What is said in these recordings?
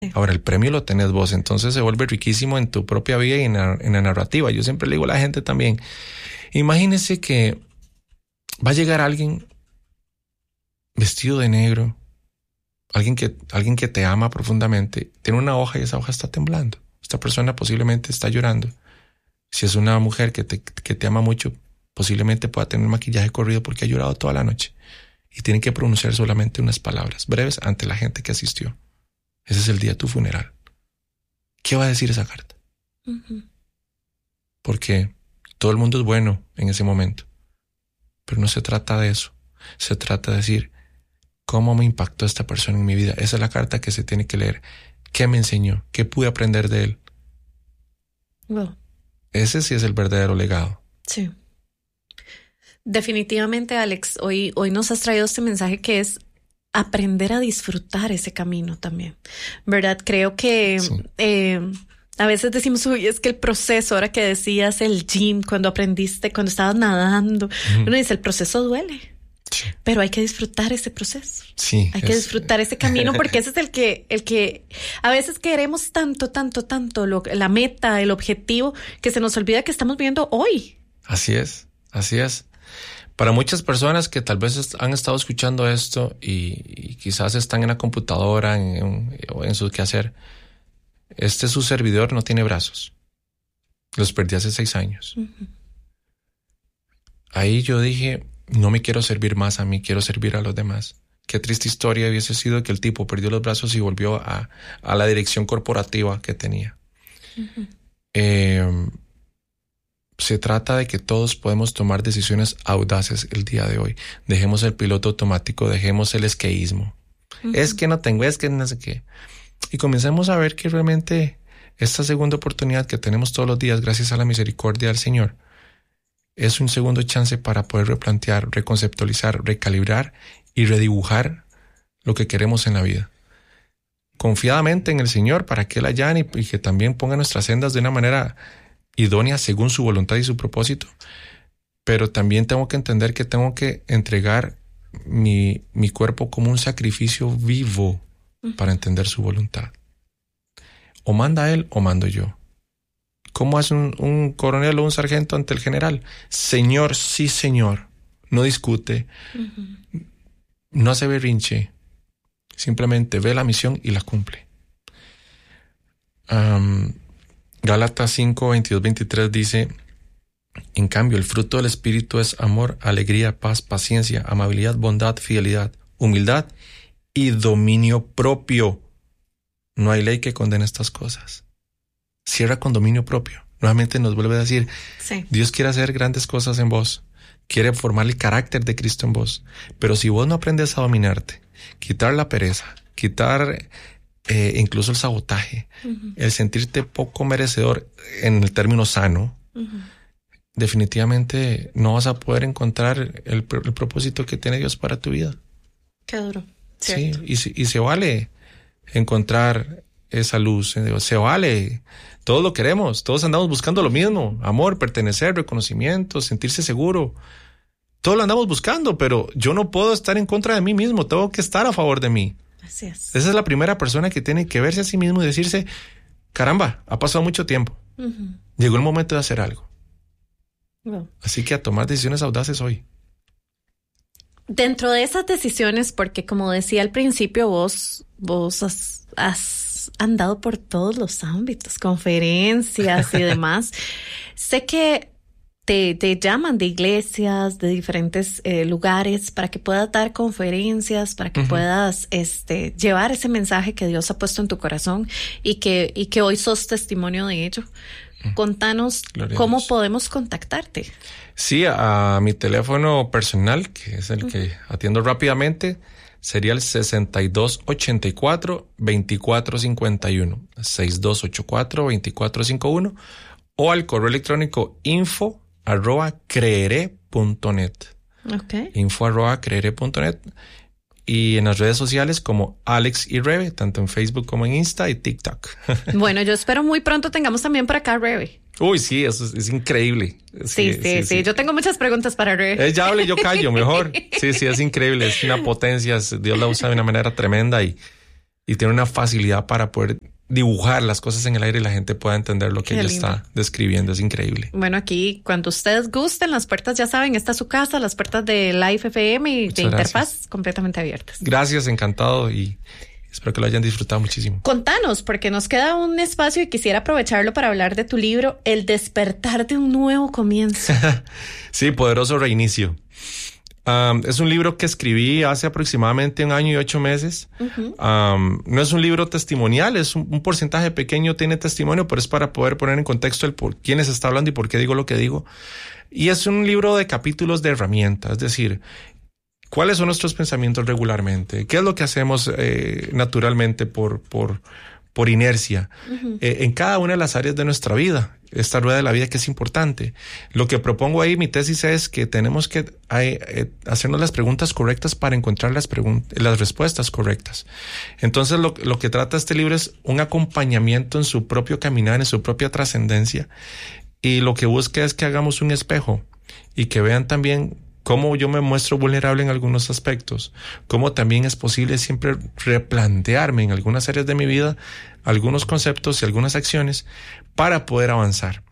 Ahora, el premio lo tenés vos, entonces se vuelve riquísimo en tu propia vida y en la narrativa. Yo siempre le digo a la gente también, imagínense que va a llegar alguien vestido de negro, alguien que te ama profundamente, tiene una hoja y esa hoja está temblando. Esta persona posiblemente está llorando. Si es una mujer que te ama mucho, posiblemente pueda tener maquillaje corrido porque ha llorado toda la noche y tiene que pronunciar solamente unas palabras breves ante la gente que asistió. Ese es el día de tu funeral. ¿Qué va a decir esa carta? Uh-huh. Porque todo el mundo es bueno en ese momento, pero no se trata de eso. Se trata de decir, ¿cómo me impactó esta persona en mi vida? Esa es la carta que se tiene que leer. ¿Qué me enseñó? ¿Qué pude aprender de él? Well, ese sí es el verdadero legado. Sí. Definitivamente, Alex, hoy nos has traído este mensaje que es aprender a disfrutar ese camino también, ¿verdad? Creo que a veces decimos, uy, es que el proceso, ahora que decías el gym, cuando aprendiste, cuando estabas nadando, uno dice, el proceso duele. Sí. Pero hay que disfrutar ese proceso. Sí. Hay que disfrutar ese camino porque ese es el que a veces queremos tanto, la meta, el objetivo, que se nos olvida que estamos viviendo hoy. Así es. Para muchas personas que tal vez han estado escuchando esto y quizás están en la computadora o en su quehacer, su servidor no tiene brazos. Los perdí hace 6 años. Uh-huh. Ahí yo dije, no me quiero servir más a mí, quiero servir a los demás. Qué triste historia hubiese sido que el tipo perdió los brazos y volvió a la dirección corporativa que tenía. Uh-huh. Se trata de que todos podemos tomar decisiones audaces el día de hoy. Dejemos el piloto automático, dejemos el esqueísmo. Uh-huh. Es que no tengo, es que no sé qué. Y comencemos a ver que realmente esta segunda oportunidad que tenemos todos los días, gracias a la misericordia del Señor, es un segundo chance para poder replantear, reconceptualizar, recalibrar y redibujar lo que queremos en la vida. Confiadamente en el Señor para que Él allane y que también ponga nuestras sendas de una manera idónea según su voluntad y su propósito. Pero también tengo que entender que tengo que entregar mi cuerpo como un sacrificio vivo para entender su voluntad. O manda Él o mando yo. ¿Cómo hace un coronel o un sargento ante el general? Señor, sí, señor. No discute. Uh-huh. No hace berrinche. Simplemente ve la misión y la cumple. Gálatas 5, 22, 23 dice, en cambio, el fruto del Espíritu es amor, alegría, paz, paciencia, amabilidad, bondad, fidelidad, humildad y dominio propio. No hay ley que condene estas cosas. Cierra con dominio propio. Nuevamente nos vuelve a decir, sí. Dios quiere hacer grandes cosas en vos. Quiere formar el carácter de Cristo en vos. Pero si vos no aprendes a dominarte, quitar la pereza, quitar incluso el sabotaje, uh-huh. el sentirte poco merecedor en el término sano, uh-huh. definitivamente no vas a poder encontrar el propósito que tiene Dios para tu vida. Qué duro. Sí, y se vale encontrar esa luz, se vale. Todos lo queremos, todos andamos buscando lo mismo, amor, pertenecer, reconocimiento, sentirse seguro. Todos lo andamos buscando, pero yo no puedo estar en contra de mí mismo, tengo que estar a favor de mí. Así es. Esa es la primera persona que tiene que verse a sí mismo y decirse, caramba, ha pasado mucho tiempo. Uh-huh. Llegó el momento de hacer algo. Well. Así que a tomar decisiones audaces hoy. Dentro de esas decisiones, porque como decía al principio, vos has andado por todos los ámbitos, conferencias y demás. Sé que te llaman de iglesias, de diferentes lugares para que puedas dar conferencias, para que uh-huh. puedas llevar ese mensaje que Dios ha puesto en tu corazón y que hoy sos testimonio de ello. Contanos cómo podemos contactarte. Sí, a mi teléfono personal, que es el que atiendo rápidamente, sería el 6284-2451, 6284-2451, o al correo electrónico info@creeré.net. Okay. info@creeré.net. Y en las redes sociales como Alex y Rebe, tanto en Facebook como en Insta y TikTok. Bueno, yo espero muy pronto tengamos también por acá Rebe. Uy, sí, eso es increíble. Sí. Yo tengo muchas preguntas para Rebe. Ella habla y yo callo, mejor. Sí, es increíble. Es una potencia. Dios la usa de una manera tremenda y y tiene una facilidad para poder dibujar las cosas en el aire y la gente pueda entender lo que ella está describiendo. Es increíble. Bueno, aquí cuando ustedes gusten, las puertas, ya saben, está su casa, las puertas de Life FM y de Interfaz completamente abiertas. Gracias, encantado y espero que lo hayan disfrutado muchísimo. Contanos, porque nos queda un espacio y quisiera aprovecharlo para hablar de tu libro, El despertar de un nuevo comienzo. Sí, poderoso reinicio. Es un libro que escribí hace aproximadamente 1 año y 8 meses. No es un libro testimonial, es un porcentaje pequeño, tiene testimonio, pero es para poder poner en contexto el por quién se está hablando y por qué digo lo que digo. Y es un libro de capítulos de herramientas, es decir, ¿cuáles son nuestros pensamientos regularmente? ¿Qué es lo que hacemos naturalmente por inercia en cada una de las áreas de nuestra vida? Esta rueda de la vida que es importante. Lo que propongo ahí, mi tesis es que tenemos que hacernos las preguntas correctas para encontrar las respuestas correctas. Entonces lo que trata este libro es un acompañamiento en su propio caminar, en su propia trascendencia. Y lo que busca es que hagamos un espejo y que vean también cómo yo me muestro vulnerable en algunos aspectos, cómo también es posible siempre replantearme en algunas áreas de mi vida algunos conceptos y algunas acciones para poder avanzar.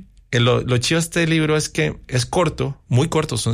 Lo chido de este libro es que es corto, muy corto, son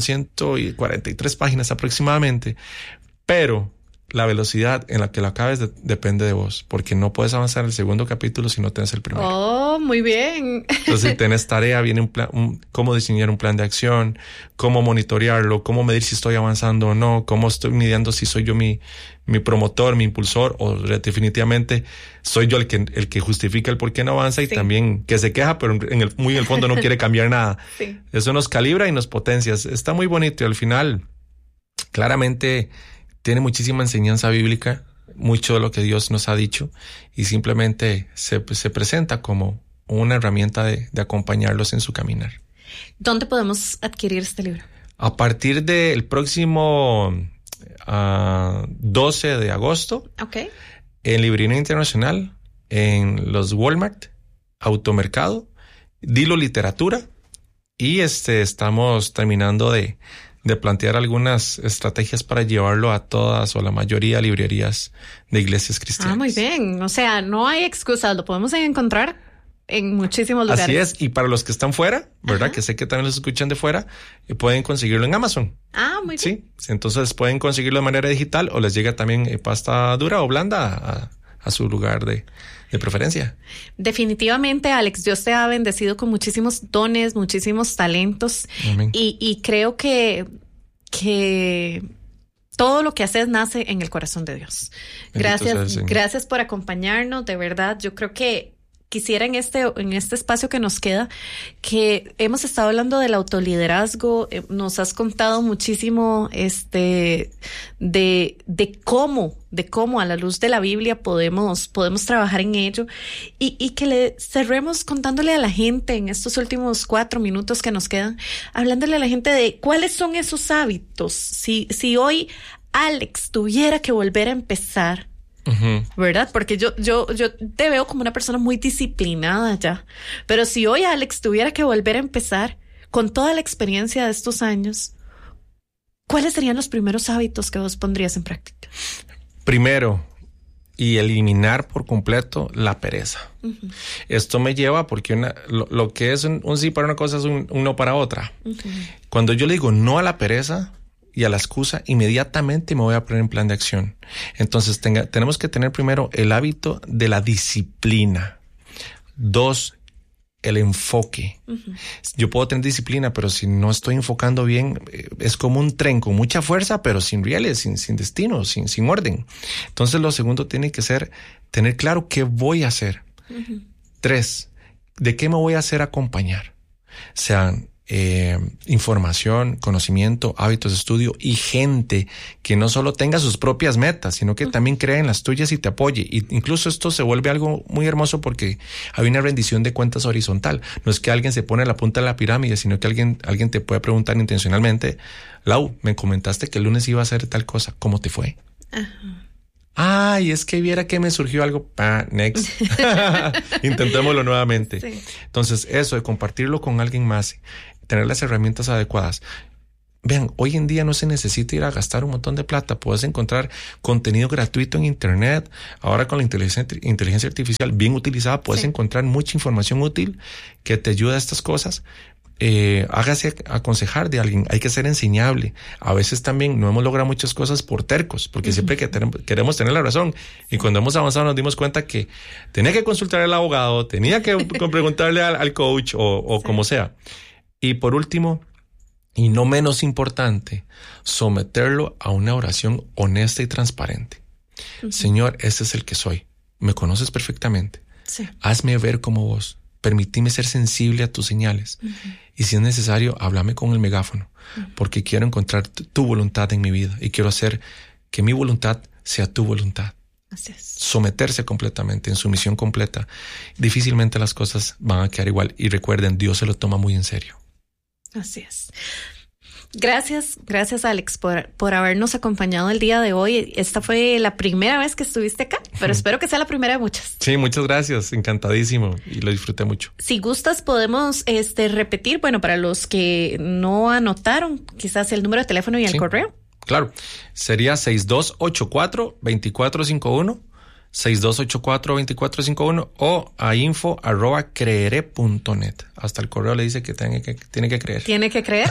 143 páginas aproximadamente, pero la velocidad en la que lo acabes depende de vos, porque no puedes avanzar el segundo capítulo si no tenés el primero. Oh, muy bien. Entonces, si tenés tarea, viene un plan, cómo diseñar un plan de acción, cómo monitorearlo, cómo medir si estoy avanzando o no, cómo estoy midiendo si soy yo mi promotor, mi impulsor, o definitivamente soy yo el que justifica el por qué no avanza y también que se queja, pero muy en el fondo no quiere cambiar nada. Sí. Eso nos calibra y nos potencia. Está muy bonito y al final, claramente, tiene muchísima enseñanza bíblica, mucho de lo que Dios nos ha dicho y simplemente se presenta como una herramienta de acompañarlos en su caminar. ¿Dónde podemos adquirir este libro? A partir del próximo 12 de agosto, en Librería Internacional, en los Walmart, Automercado, Dilo Literatura y estamos terminando de plantear algunas estrategias para llevarlo a todas o la mayoría de librerías de iglesias cristianas. Muy bien. O sea, no hay excusas. Lo podemos encontrar en muchísimos lugares. Así es. Y para los que están fuera, ¿verdad? Que sé que también los escuchan de fuera, pueden conseguirlo en Amazon. Muy bien. Sí. Entonces pueden conseguirlo de manera digital o les llega también pasta dura o blanda a su lugar de preferencia. Definitivamente, Alex, Dios te ha bendecido con muchísimos dones, muchísimos talentos. Amén. Y creo que todo lo que haces nace en el corazón de Dios. Gracias por acompañarnos, de verdad. Yo creo que quisiera en este espacio que nos queda, que hemos estado hablando del autoliderazgo, nos has contado muchísimo de cómo a la luz de la Biblia podemos trabajar en ello y que le cerremos contándole a la gente en estos últimos 4 minutos que nos quedan, hablándole a la gente de cuáles son esos hábitos. Si hoy Alex tuviera que volver a empezar, ¿verdad? Porque yo te veo como una persona muy disciplinada ya. Pero si hoy Alex tuviera que volver a empezar con toda la experiencia de estos años, ¿cuáles serían los primeros hábitos que vos pondrías en práctica? Primero, y eliminar por completo la pereza. Esto me lleva porque lo que es un sí para una cosa es un no para otra. Cuando yo le digo no a la pereza y a la excusa, inmediatamente me voy a poner en plan de acción. Entonces tenemos que tener primero el hábito de la disciplina. 2, el enfoque. Yo puedo tener disciplina, pero si no estoy enfocando bien, es como un tren con mucha fuerza, pero sin rieles, sin destino, sin orden. Entonces lo segundo tiene que ser tener claro qué voy a hacer. 3, ¿de qué me voy a hacer acompañar? Sean información, conocimiento, hábitos de estudio y gente que no solo tenga sus propias metas, sino que también crea en las tuyas y te apoye. Y incluso esto se vuelve algo muy hermoso porque hay una rendición de cuentas horizontal. No es que alguien se pone a la punta de la pirámide, sino que alguien te puede preguntar intencionalmente: Lau, me comentaste que el lunes iba a hacer tal cosa, ¿cómo te fue? Ay, es que viera que me surgió algo. Next. Intentémoslo nuevamente. Sí. Entonces, eso de compartirlo con alguien más, tener las herramientas adecuadas. Vean, hoy en día no se necesita ir a gastar un montón de plata. Puedes encontrar contenido gratuito en internet. Ahora con la inteligencia artificial bien utilizada, puedes encontrar mucha información útil que te ayuda a estas cosas. Hágase aconsejar de alguien. Hay que ser enseñable. A veces también no hemos logrado muchas cosas por tercos, porque siempre queremos tener la razón. Y cuando hemos avanzado nos dimos cuenta que tenía que consultar al abogado, tenía que preguntarle al coach o como sea. Y por último, y no menos importante, someterlo a una oración honesta y transparente. Señor, este es el que soy. Me conoces perfectamente. Sí. Hazme ver como vos. Permitime ser sensible a tus señales. Y si es necesario, háblame con el megáfono, porque quiero encontrar tu voluntad en mi vida y quiero hacer que mi voluntad sea tu voluntad. Así es. Someterse completamente, en sumisión completa. Difícilmente las cosas van a quedar igual. Y recuerden, Dios se lo toma muy en serio. Así es. Gracias Alex por habernos acompañado el día de hoy. Esta fue la primera vez que estuviste acá, pero espero que sea la primera de muchas. Sí, muchas gracias, encantadísimo y lo disfruté mucho. Si gustas podemos repetir, bueno, para los que no anotaron, quizás el número de teléfono y el correo. Claro, sería 6284-2451, 6284-2451 o a info@creeré.net. Hasta el correo le dice que tiene que creer. Tiene que creer.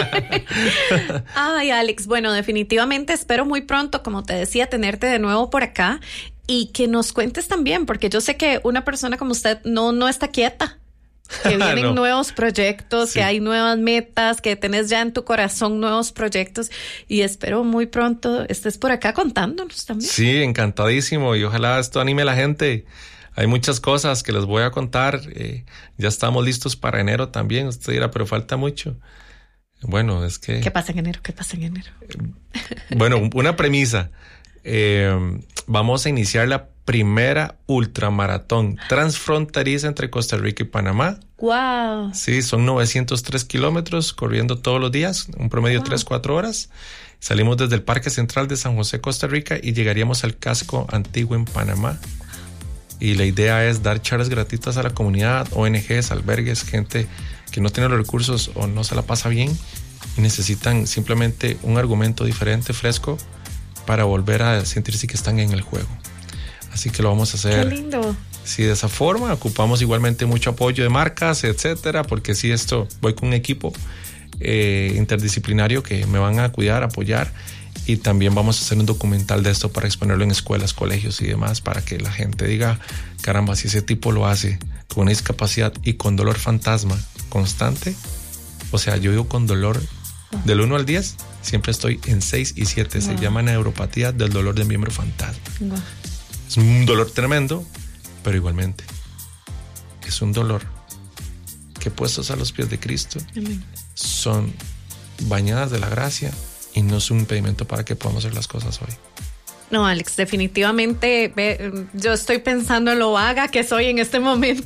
Ay, Alex, bueno, definitivamente espero muy pronto, como te decía, tenerte de nuevo por acá y que nos cuentes también, porque yo sé que una persona como usted no está quieta. Que vienen nuevos proyectos, que hay nuevas metas, que tenés ya en tu corazón nuevos proyectos y espero muy pronto estés por acá contándonos también. Sí, encantadísimo y ojalá esto anime a la gente. Hay muchas cosas que les voy a contar. Ya estamos listos para enero también. Usted dirá, pero falta mucho. Bueno, es que... ¿Qué pasa en enero? Bueno, una premisa. Vamos a iniciar la primera ultramaratón transfronteriza entre Costa Rica y Panamá. ¡Wow! Sí, son 903 kilómetros corriendo todos los días, un promedio de 3-4 horas. Salimos desde el Parque Central de San José, Costa Rica, y llegaríamos al casco antiguo en Panamá. Y la idea es dar charlas gratuitas a la comunidad, ONGs, albergues, gente que no tiene los recursos o no se la pasa bien y necesitan simplemente un argumento diferente, fresco, para volver a sentirse que están en el juego. Así que lo vamos a hacer. ¡Qué lindo! Sí, de esa forma. Ocupamos igualmente mucho apoyo de marcas, etcétera, porque sí, voy con un equipo interdisciplinario que me van a cuidar, apoyar, y también vamos a hacer un documental de esto para exponerlo en escuelas, colegios y demás, para que la gente diga, caramba, si ese tipo lo hace con una discapacidad y con dolor fantasma constante, o sea, yo digo con dolor del 1 al 10, siempre estoy en 6 y 7. Se llama neuropatía del dolor de miembro fantasma. Es un dolor tremendo, pero igualmente es un dolor que puestos a los pies de Cristo son bañadas de la gracia y no es un impedimento para que podamos hacer las cosas hoy. No, Alex, definitivamente yo estoy pensando en lo vaga que soy en este momento.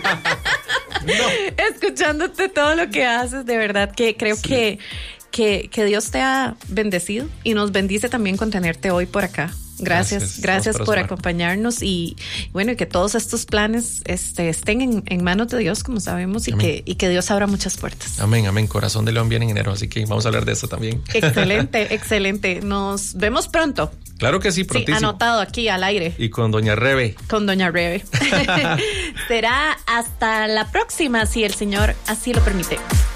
Escuchándote todo lo que haces, de verdad que creo que Dios te ha bendecido y nos bendice también con tenerte hoy por acá. Gracias por acompañarnos y bueno, y que todos estos planes estén en manos de Dios, como sabemos, y que Dios abra muchas puertas. Amén. Corazón de León viene en enero, así que vamos a hablar de eso también. Excelente. Nos vemos pronto. Claro que sí, prontísimo. Sí, anotado aquí al aire. Y con doña Rebe. Será hasta la próxima, si el Señor así lo permite.